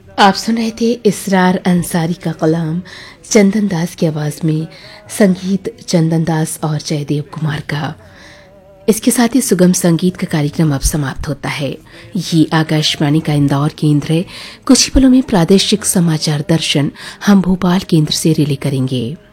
आप सुन रहे थे इसरार अंसारी का कलाम चंदन दास की आवाज में, संगीत चंदन दास और जयदेव कुमार का। इसके साथ ही सुगम संगीत का कार्यक्रम अब समाप्त होता है। ये आकाशवाणी का इंदौर केंद्र है। कुछ ही पलों में प्रादेशिक समाचार दर्शन हम भोपाल केंद्र से रिले करेंगे।